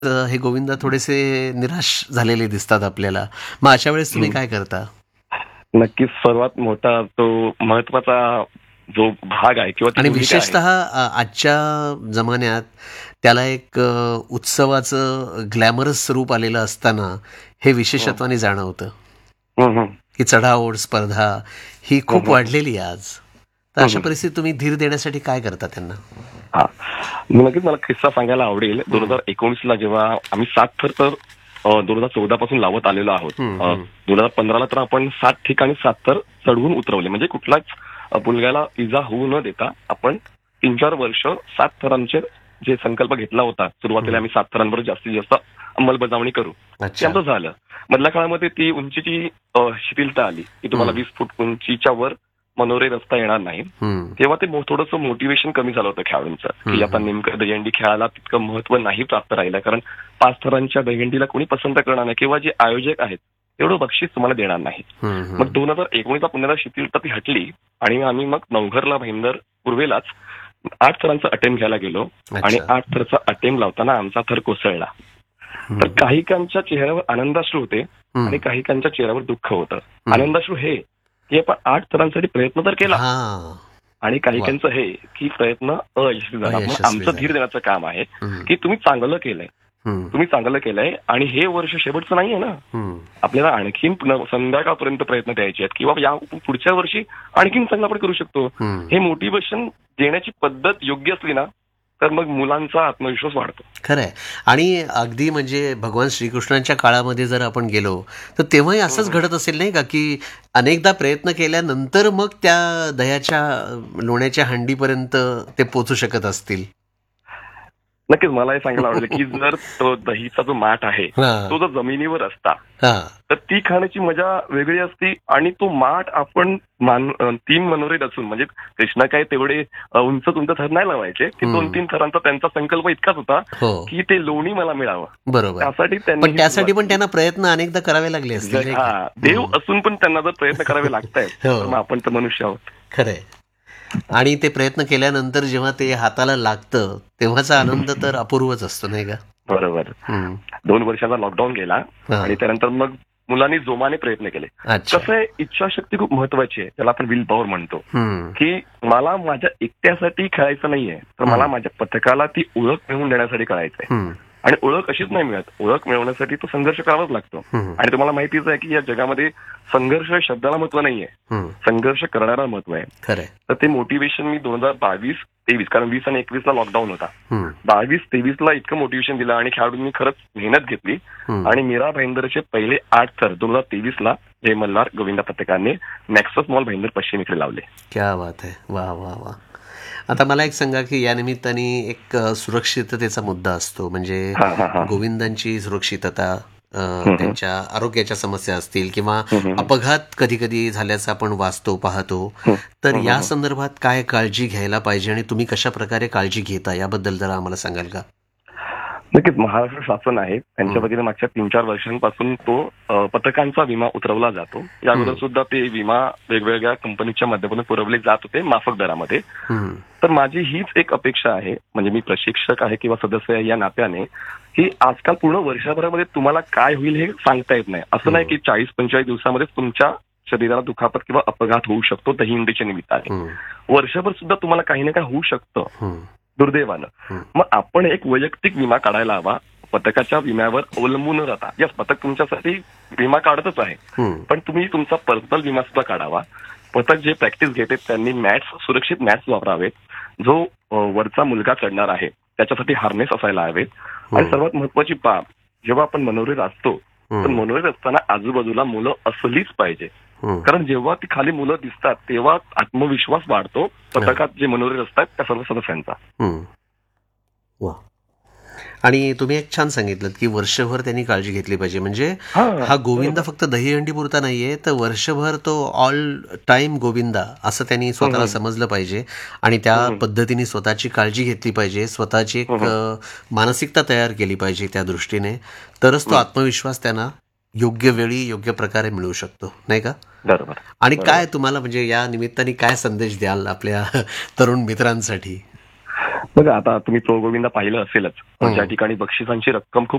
हे गोविंदा थोडेसे निराश झालेले दिसतात आपल्याला. मग अशा वेळेस तुम्ही हं. काय करता? नक्कीच सर्वात मोठा तो महत्वाचा जो भाग आहे किंवा ती आणि भूमिका आहे. विशेषतः आजच्या जमान्यात त्याला एक उत्सवाचं ग्लॅमरस स्वरूप आलेलं असताना हे हं. विशेषत्वाने जाणवतं, हं, हं. की चढाओढ स्पर्धा ही हं, खूप हं. वाढलेली आहे आज. तर हं, अशा हं. परिस्थितीत तुम्ही धीर देण्यासाठी काय करता त्यांना? हां. नक्कीच मला किस्सा सांगायला आवडेल. हं, 2019ला जेव्हा आम्ही 7 थर तर 2014 पासून लावत आलेलो आहोत. हं, हं. 2015ला तर आपण 7 ठिकाणी 7 थर चढवून उतरवले. म्हणजे कुठलाच मुलग्याला इजा होऊ न देता आपण 3-4 वर्ष 7 थरांचे जे संकल्प घेतला होता. सुरुवातीला हं. आम्ही 7 थरांवर जास्तीत जास्त अंमलबजावणी करू. ते अच्छा. आमचं झालं. मधल्या काळामध्ये ती उंचीची शिथिलता आली, की तुम्हाला हं, 20 फूट उंचीच्या वर मनोरे रस्ता येणार नाही. हं, तेव्हा ते थोडंसं मोटिवेशन कमी झालं होतं खेळाडूंचं, की हं, आता हं, नेमकं दहीहंडी खेळायला तितकं महत्व नाही प्राप्त राहिलं. कारण 5 थरांच्या दहीहंडीला कोणी पसंत करणार नाही किंवा जे आयोजक आहेत तेवढं बक्षीस तुम्हाला देणार नाही. हं, मग हं. 2019ला पुन्हा शिथिलता ती हटली आणि आम्ही मग नवघरला भाईंदर पूर्वेलाच 8 थरांचा अटेम्प्ट घ्यायला गेलो आणि अच्छा. 8 थरचा अटेम्प्ट लावताना आमचा थर कोसळला. तर हं, काहीकांच्या चेहऱ्यावर आनंदाश्रू होते हं, आणि काहीकांच्या चेहऱ्यावर दुःख होतं. हं. आनंदाश्रू हे की आपण 8 थरांसाठी प्रयत्न तर केला हां. आणि वाह! काहीकांचं हे की प्रयत्न अयशस्वी झाला. मग अयशस्वी आमचं धीर झाला. देण्याचं काम आहे हं, की तुम्ही चांगलं केलंय. हं, तुम्ही चांगलं केलंय आणि हे वर्ष शेवटचं नाहीये ना. हं, आपल्याला आणखीन संध्याकाळपर्यंत प्रयत्न द्यायचे आहेत किंवा या पुढच्या वर्षी आणखीन चांगलं आपण करू शकतो. हं. हे मोटिवेशन देण्याची पद्धत योग्य असली ना तर मग मुलांचा आत्मविश्वास वाढतो. खरं आहे. आणि अगदी म्हणजे भगवान श्रीकृष्णांच्या काळामध्ये जर आपण गेलो, तर तेव्हाही हं, असंच हं. घडत असेल नाही का, की अनेकदा प्रयत्न केल्यानंतर मग त्या दह्याच्या लोण्याच्या हंडीपर्यंत ते पोहोचू शकत असतील. नक्कीच मला हे सांगायला आवडेल की जर तो दहीचा जो माठ आहे हां, तो जर जमिनीवर असता हां. तर ती खाण्याची मजा वेगळी असती आणि तो माठ आपण 3 मनोरे रचून म्हणजे कृष्णा काय तेवढे उंच थर नाही लावायचे की हं. 2-3 थरांचा त्यांचा संकल्प इतकाच होता हो, की ते लोणी मला मिळावं. बरोबर. त्यासाठी त्यांनी पण ही त्यासाठी सुरुवात पण केली. त्यांना प्रयत्न अनेकदा करावे लागले असतील नाही का? देव हं. असून पण त्यांना जर प्रयत्न करावे लागतायत तर मग हो, आपण तर मनुष्य आहोत. खरं आहे. आणि ते प्रयत्न केल्यानंतर जेव्हा ते हाताला लागतं, तेव्हाचा आनंद तर अपूर्वच असतो नाही का? बरोबर. हं. 2 वर्षाचा लॉकडाऊन गेला हां. आणि त्यानंतर मग मुलांनी जोमाने प्रयत्न केले. अच्छा. कसं आहे इच्छाशक्ती खूप महत्वाची आहे. त्याला आपण विल पॉवर म्हणतो. हं, की मला माझ्या एकट्यासाठी खेळायचं नाहीये, तर मला हं, माझ्या पथकाला ती ओळख मिळवून देण्यासाठी खेळायचंय. हं, आणि ओळख अशीच नाही मिळत. ओळख मिळवण्यासाठी तो संघर्ष करावाच लागतो. हं, आणि तुम्हाला माहितीच आहे की या जगामध्ये संघर्ष शब्दाला महत्व नाहीये. हं. संघर्ष करणारा महत्व आहे. खरं आहे. तर ते मोटिवेशन मी 2022-23 कारण 20 आणि 21ला लॉकडाऊन होता. हं, 22-23ला इतकं मोटिवेशन दिलं आणि खेळाडूंनी खरंच मेहनत घेतली हं. आणि मीरा भाईंदरचे पहिले 8 थर 2023ला जय मल्हार गोविंदा पथकाने नेक्सस मॉल भाईंदर पश्चिम इकडे लावले. क्या बात है! वाह, वाह, वाह! आता मला एक सांगा, की या निमित्ताने एक सुरक्षिततेचा मुद्दा असतो. म्हणजे हा हा हा. गोविंदांची सुरक्षितता, हं, हं. त्यांच्या आरोग्याच्या समस्या असतील किंवा हं, हं. अपघात कधी-कधी झाल्याचं आपण वाचतो, पाहतो. हं, तर हं, या हं. संदर्भात काय काळजी घ्यायला पाहिजे आणि तुम्ही कशाप्रकारे काळजी घेता याबद्दल जरा आम्हाला सांगाल का? नक्कीच महाराष्ट्र शासन आहे त्यांच्या हं, वतीने मागच्या 3-4 वर्षांपासून तो पथकांचा विमा उतरवला जातो. या अगोदर हं, सुद्धा ते विमा वेगवेगळ्या कंपनीच्या माध्यमातून पुरवले जात होते माफक दरामध्ये. हं, तर माझी हीच एक अपेक्षा आहे म्हणजे मी प्रशिक्षक आहे किंवा सदस्य आहे या नात्याने की आजकाल पूर्ण वर्षभरामध्ये तुम्हाला काय होईल हे सांगता येत नाही. असं नाही हं, की 40-45 दिवसामध्ये तुमच्या शरीराला दुखापत किंवा अपघात होऊ शकतो दहीहंडीच्या निमित्ताने. हं, वर्षभर सुद्धा तुम्हाला काही ना काही होऊ शकतं हं, दुर्दैवानं. हं, मग आपण एक वैयक्तिक विमा काढायला हवा पथकाच्या विम्यावर अवलंबून न राहता. यस पथक तुमच्यासाठी विमा काढतच आहे हं, पण तुम्ही तुमचा पर्सनल विमा सुद्धा काढावा. पथक जे प्रॅक्टिस घेते त्यांनी सुरक्षित मॅट्स वापरावेत. जो वरचा मुलगा चढणार आहे त्याच्यासाठी हार्नेस असायला हवेत. आणि हं, सर्वात महत्वाची बाब जेव्हा आपण मनोरीत असतो तर हं, मनोरीत असताना आजूबाजूला मुलं असलीच पाहिजे. हं. कारण जेव्हा ती खाली मुलं दिसतात तेव्हा आत्मविश्वास वाढतो हां, पथकात जे मनोरीत असतात त्या सर्व सदस्यांचा. हं. वाह! आणि तुम्ही एक छान सांगितलंत, की वर्षभर त्यांनी काळजी घेतली पाहिजे. म्हणजे हा हा गोविंदा बरोबर. फक्त दहीहंडी पुरता नाहीये, तर वर्षभर तो ऑल टाईम गोविंदा असं त्यांनी हं, स्वतःला हं. समजलं पाहिजे आणि त्या हं, हं. पद्धतीने स्वतःची काळजी घेतली पाहिजे. स्वतःची हं, एक हं. मानसिकता तयार केली पाहिजे त्या दृष्टीने. तरच तो हं. आत्मविश्वास त्यांना योग्य वेळी, योग्य प्रकारे मिळू शकतो, नाही का? बरोबर. आणि काय बरोबर. तुम्हाला म्हणजे या निमित्ताने काय संदेश द्याल आपल्या तरुण मित्रांसाठी? बघा आता तुम्ही प्रो गोविंदा पाहिलं असेलच हम्म. ज्या ठिकाणी बक्षिसांची रक्कम खूप